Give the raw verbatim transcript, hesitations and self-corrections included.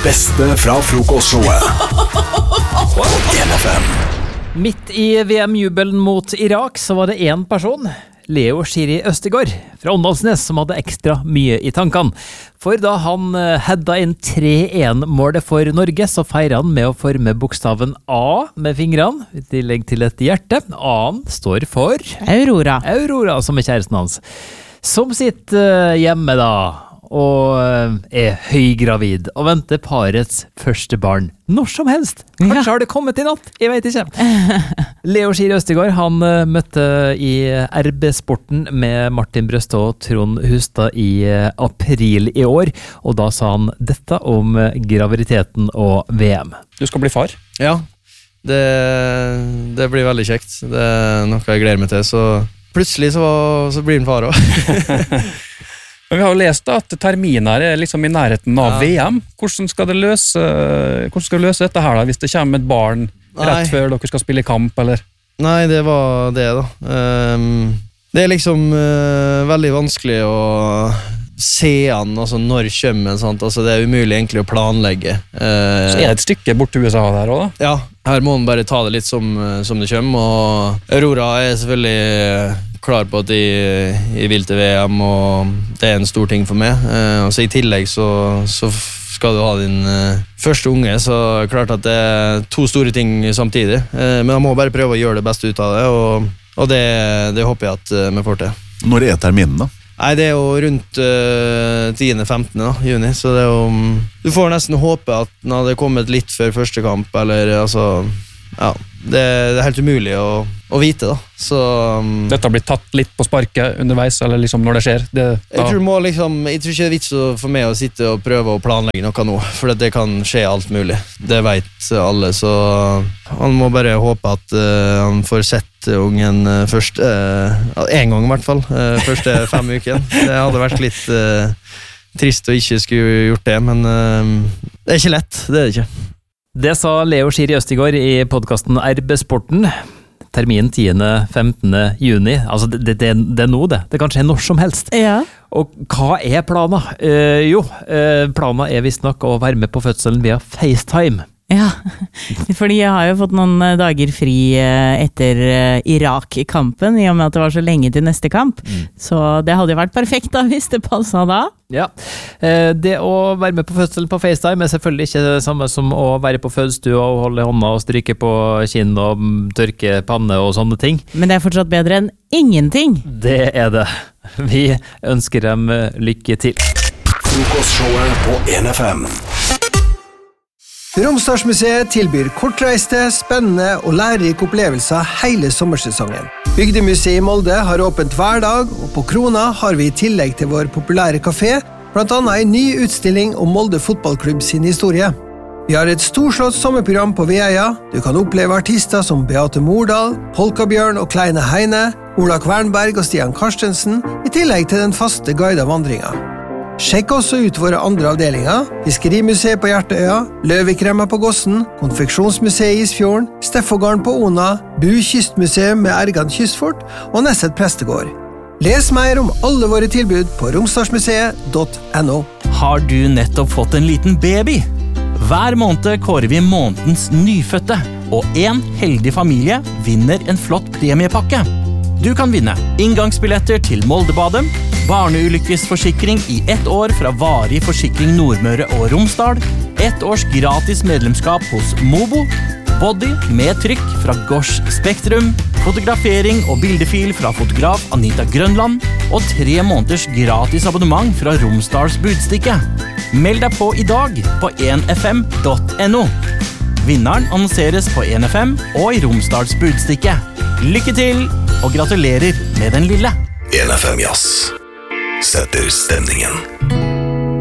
beste fra frokostshowet på N F M. Midt i V M-jubelen mot Irak så var det en person, Leo Schiri Østegård fra Åndalsnes, som hadde ekstra mye i tankene. For da han hedda inn tre en-målet for Norge, så feiret han med å forme bokstaven A med fingrene, i tillegg til et hjerte. A-en står for Aurora. Aurora, som er kjæresten hans. Som sitter hjemme da, og er høygravid, og venter parets første barn når som helst. Kanskje ja. Har det kommet i natt, jeg vet ikke. Leo Schiri Østegård, han møtte i R B-sporten med Martin Brøstå og Trond Hustad i april i år, og da sa han dette om graviditeten og V M. Du skal bli far? Ja, det, det blir veldig kjekt. Det er noe jeg gleder meg til, så plutselig så, så blir den far også. Men vi har jo lest da, at terminer er liksom i nærheten av ja. V M. Hvordan skal det løse, hvordan skal det løse dette her da, hvis det kommer et barn rett Nei. Før dere skal spille kamp, eller? Nei, det var det da. Um, det er liksom uh, veldig vanskelig å se an, altså når kommer, sant? Altså, det er umulig egentlig å planlegge. Uh, Så er det et stykke bort til U S A der også da? Ja, her må man bare ta det litt som, som det kommer, og Aurora er selvfølgelig klar på at jeg, jeg vil til V M, og det er en stor ting for meg. Uh, så i tillegg så, så skal du ha din uh, første unge, så klart at det er to store ting samtidig. Uh, men jeg må bare prøve å gjøre det beste ut av det, og, og det, det håper jeg at uh, vi får til. Når er terminen da? Nei, det er jo rundt uh, tiende til femtende juni, så det er jo... Um, du får nesten håpe at den hadde kommet litt før første kamp, eller altså... Ja, det, det er helt umulig å, å vite da. Så, um, Dette har blitt tatt litt på sparket underveis, eller liksom når det skjer? Det, jeg, tror må liksom, jeg tror ikke det er vits for meg å sitte og prøve å planlegge noe nå, for det kan skje alt mulig. Det vet alle, så han må bare håpe at uh, han får sett ungen uh, først, uh, en gang i hvert fall, uh, første fem uken. Det hadde vært litt uh, trist å ikke skulle gjort det, men uh, det er ikke lett, det er det ikke. Det sa Leo Schiri Østegård i podcasten R B-sporten. Termin tiende til femtende juni. Altså, det, det, det er nå det. Det kan skje når som helst. Ja. Og hva er planen? Uh, jo, uh, planen er visst nok å være med på fødselen via FaceTime. Ja, fordi jeg har jo fått noen dager fri etter Irak-kampen, i og med at det var så lenge til neste kamp. Mm. Så det hadde jo vært perfekt da, hvis det passet da. Ja, det å være med på fødselen på FaceTime er selvfølgelig ikke det samme som å være på fødestua og holde hånda og stryke på kinn og tørke panne og sånne ting. Men det er fortsatt bedre enn ingenting. Det er det. Vi ønsker dem lykke til. Frokostshowet på N F M. Romsdalsmuseet tilbyr kortreiste, spennende og lærerike opplevelser hele sommersesongen. Bygdemuseet i Molde har åpent hver dag, og på Krona har vi i tillegg til vår populære kafé, blant annet en ny utstilling om Molde fotballklubb sin historie. Vi har et storslått sommerprogram på Veia. Du kan oppleve artister som Beate Mordal, Polkabjørn og Kleine Heine, Ola Kvernberg og Stian Karstensen, i tillegg til den faste guidede vandringen. Sjekk også ut våre andre avdelinger, Fiskerimuseet på Hjerteøya, Løvikremmer på Gossen, Konfeksjonsmuseet i Isfjorden, Steffågarden på Ona, Bu Kystmuseum med Ergan Kystfort og Nesset Prestegård. Les mer om alle våre tilbud på romsdalsmuseet punktum no. Har du nettopp fått en liten baby? Hver måned kårer vi månedens nyfødte, og en heldig familie vinner en flott premiepakke. Du kan vinne inngangsbilletter til Moldebadet, barneulykkesforsikring i ett år fra Varig Forsikring Nordmøre og Romsdal, ett års gratis medlemskap hos Mobo, body med trykk fra Gosh Spektrum, fotografering og bildefil fra fotograf Anita Grønland, og tre måneders gratis abonnement fra Romsdals Budstikke. Meld deg på i dag på en f m punktum no. Vinneren annonseres på en f m og i Romsdals Budstikke. Lykke til, og gratulerer med den lille. N F M Jazz setter stemningen.